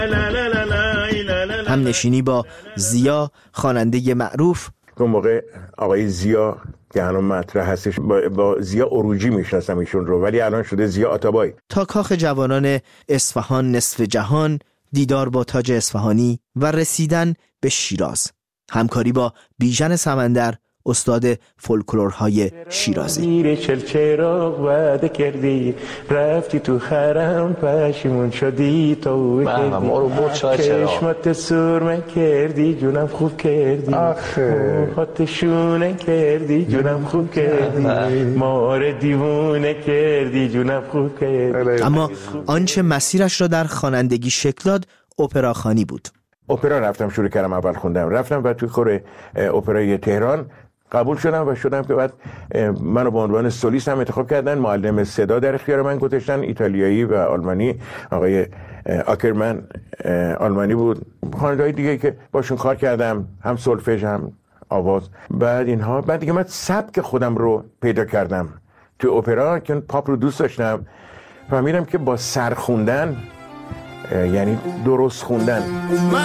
هم نشینی با زیا، خواننده معروف. اون موقع آقای زیا که الان مطرح هستش، با زیا عروجی میشناسم ایشون رو، ولی الان شده زیا آتابای. تا کاخ جوانان اصفهان نصف جهان، دیدار با تاج اصفهانی و رسیدن به شیراز. همکاری با بیژن سمندر، استاد فولکلورهای شیرازی. چراغ وعده کردی رفتی تو حرم پشیمون شدی تو ما رو برد چشمت سرمه کردی جونم خوب کردی خاط شونه کردی جونم خوب کردی مار دیوونه کردی جونم خوب کردی. اما آنچه مسیرش را در خوانندگی شکل داد اپراخوانی بود. اپرا رفتم شروع کردم، اول خوندم، رفتم و توی خور اپرای تهران قبول شدم و شدم که بعد منو به عنوان سولیست هم انتخاب کردن. معلم صدا در اختیار من گذاشتن، ایتالیایی و آلمانی، آقای آکرمن آلمانی بود، خواننده‌های دیگه که باشون کار کردم، هم سولفژ هم آواز. بعد دیگه من سبک خودم رو پیدا کردم تو اپرا که پاپ رو دوست داشتم. فهمیدم که با سر خوندن یعنی درست خوندن.